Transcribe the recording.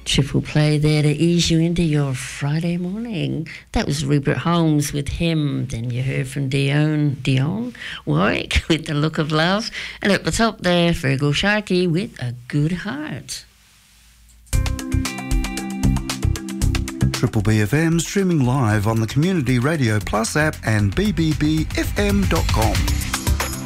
Triple play there to ease you into your Friday morning. That was Rupert Holmes with Him. Then you heard from Dionne Warwick with The Look of Love. And at the top there, Feargal Sharkey with A Good Heart. Triple B FM streaming live on the Community Radio Plus app and bbbfm.com.